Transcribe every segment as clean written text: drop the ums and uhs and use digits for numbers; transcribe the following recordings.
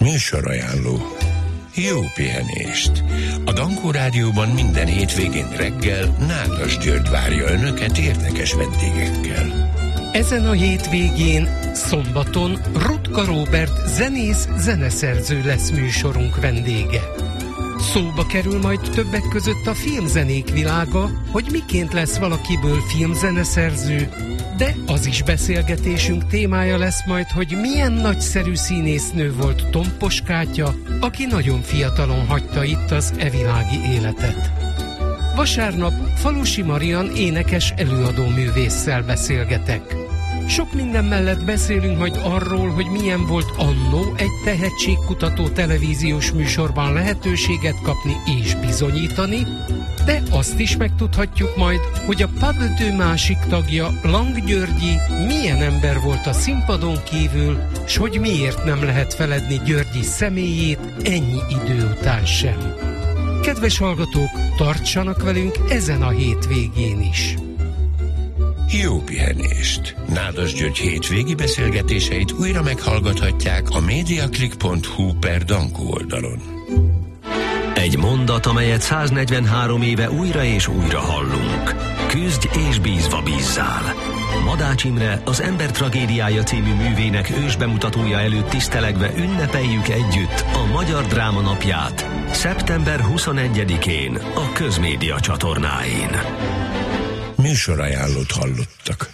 Műsorajánló. Jó pihenést! A Dankó Rádióban minden hétvégén reggel Nádas György várja Önöket érdekes vendégekkel. Ezen a hétvégén, szombaton Rutka Róbert zenész, zeneszerző lesz műsorunk vendége. Szóba kerül majd többek között a filmzenék világa, hogy miként lesz valakiből filmzeneszerző, de az is beszélgetésünk témája lesz majd, hogy milyen nagyszerű színésznő volt Tompos Kátya, aki nagyon fiatalon hagyta itt az evilági életet. Vasárnap Falusi Marian énekes előadó művésszel beszélgetek. Sok minden mellett beszélünk majd arról, hogy milyen volt annó egy tehetségkutató televíziós műsorban lehetőséget kapni és bizonyítani, de azt is megtudhatjuk majd, hogy a Padlető másik tagja, Lang Györgyi, milyen ember volt a színpadon kívül, s hogy miért nem lehet feledni Györgyi személyét ennyi idő után sem. Kedves hallgatók, tartsanak velünk ezen a hétvégén is! Jó pihenést! Nádas György hétvégi beszélgetéseit újra meghallgathatják a mediaclick.hu/Dankó oldalon. Egy mondat, amelyet 143 éve újra és újra hallunk. Küzdj és bízva bízzál. Madács Imre, az Ember tragédiája című művének ősbemutatója előtt tisztelegve ünnepeljük együtt a Magyar Dráma Napját szeptember 21-én a Közmédia csatornáin. Műsorajánlót hallottak.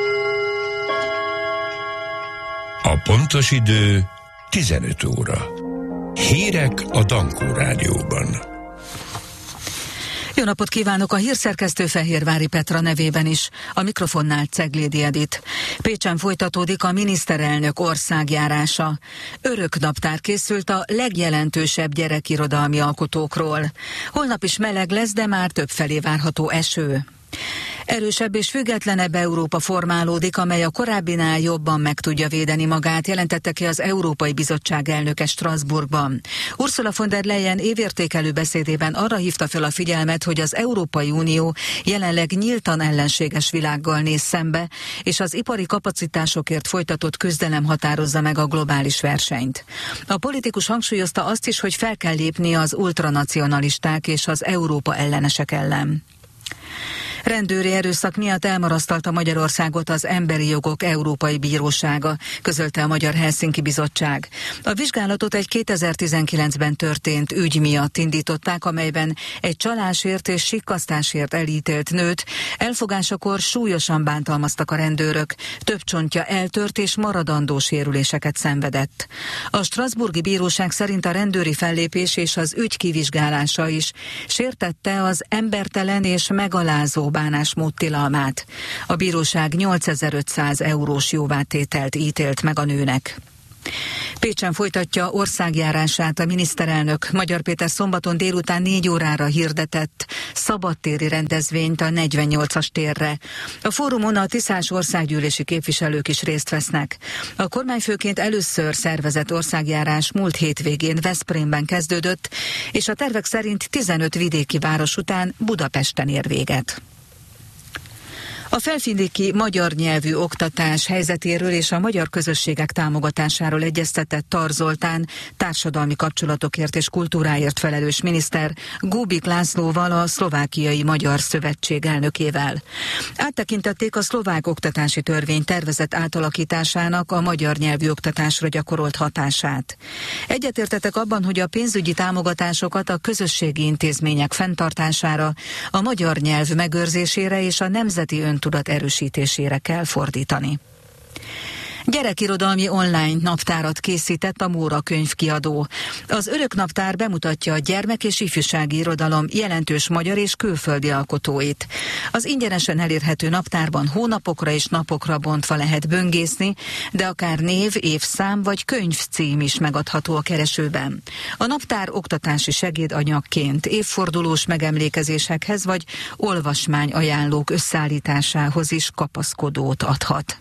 A pontos idő 15 óra. Hírek a Dankó Rádióban. Jó napot kívánok, a hírszerkesztő Fehérvári Petra nevében is, a mikrofonnál Ceglédi Edit. Pécsen folytatódik a miniszterelnök országjárása. Öröknaptár készült a legjelentősebb gyerekirodalmi alkotókról. Holnap is meleg lesz, de már többfelé várható eső. Erősebb és függetlenebb Európa formálódik, amely a korábbinál jobban meg tudja védeni magát, jelentette ki az Európai Bizottság elnöke Strasbourgban. Ursula von der Leyen évértékelő beszédében arra hívta fel a figyelmet, hogy az Európai Unió jelenleg nyíltan ellenséges világgal néz szembe, és az ipari kapacitásokért folytatott küzdelem határozza meg a globális versenyt. A politikus hangsúlyozta azt is, hogy fel kell lépni az ultranacionalisták és az Európa ellenesek ellen. Rendőri erőszak miatt elmarasztalta Magyarországot az Emberi Jogok Európai Bírósága, közölte a Magyar Helsinki Bizottság. A vizsgálatot egy 2019-ben történt ügy miatt indították, amelyben egy csalásért és sikkasztásért elítélt nőt elfogásakor súlyosan bántalmaztak a rendőrök, több csontja eltört és maradandó sérüléseket szenvedett. A strasbourgi bíróság szerint a rendőri fellépés és az ügy kivizsgálása is sértette az embertelen és megalázó bánásmód tilalmát. A bíróság 8500 eurós jóvátételt ítélt meg a nőnek. Pécsen folytatja országjárását a miniszterelnök. Magyar Péter szombaton délután 4 órára hirdetett szabadtéri rendezvényt a 48-as térre. A fórumon a tiszás országgyűlési képviselők is részt vesznek. A kormányfőként először szervezett országjárás múlt hétvégén Veszprémben kezdődött, és a tervek szerint 15 vidéki város után Budapesten ér véget. A felvidéki magyar nyelvű oktatás helyzetéről és a magyar közösségek támogatásáról egyeztetett Tar Zoltán társadalmi kapcsolatokért és kultúráért felelős miniszter Góbik Lászlóval, a Szlovákiai Magyar Szövetség elnökével. Áttekintették a szlovák oktatási törvény tervezett átalakításának a magyar nyelvű oktatásra gyakorolt hatását. Egyetértettek abban, hogy a pénzügyi támogatásokat a közösségi intézmények fenntartására, a magyar nyelv megőrzésére és a nemzeti öntudat erősítésére kell fordítani. Gyerekirodalmi online naptárat készített a Móra könyvkiadó. Az Öröknaptár bemutatja a gyermek- és ifjúsági irodalom jelentős magyar és külföldi alkotóit. Az ingyenesen elérhető naptárban hónapokra és napokra bontva lehet böngészni, de akár név, évszám vagy könyvcím is megadható a keresőben. A naptár oktatási segédanyagként évfordulós megemlékezésekhez vagy olvasmányajánlók összeállításához is kapaszkodót adhat.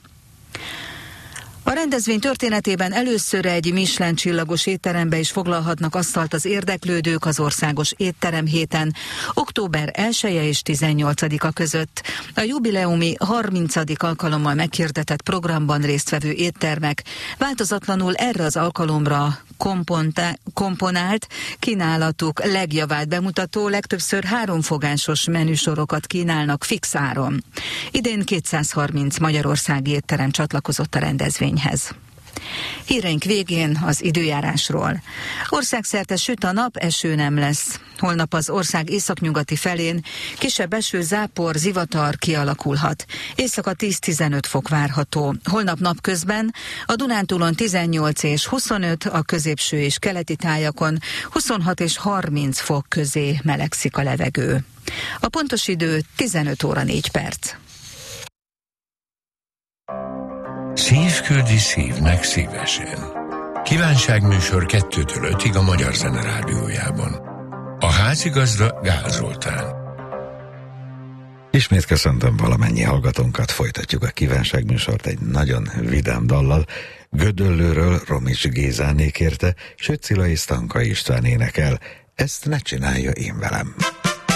A rendezvény történetében először egy Michelin csillagos étterembe is foglalhatnak asztalt az érdeklődők az országos étteremhéten október 1-e és 18-a között. A jubileumi 30. alkalommal meghirdetett programban résztvevő éttermek változatlanul erre az alkalomra komponált kínálatuk legjavát bemutató, legtöbbször 3 fogásos menüsorokat kínálnak fix áron. Idén 230 magyarországi étterem csatlakozott a rendezvényhez. Híreink végén az időjárásról. Országszerte süt a nap, eső nem lesz. Holnap az ország északnyugati felén kisebb eső, zápor, zivatar kialakulhat. Éjszaka 10-15 fok várható. Holnap napközben a Dunántúlon 18 és 25, a középső és keleti tájakon 26 és 30 fok közé melegszik a levegő. A pontos idő 15 óra 4 perc. Szív küldi szívnek szívesen. Kívánságműsor 2-től 5-ig a Magyar Zene Rádiójában. A házigazda Gál Zoltán. Ismét köszöntöm valamennyi hallgatónkat, folytatjuk a kívánságműsort egy nagyon vidám dallal. Gödöllőről Romics Gézáné kérte, sőt Szilai Stanka István énekel. Ezt ne csinálja én velem.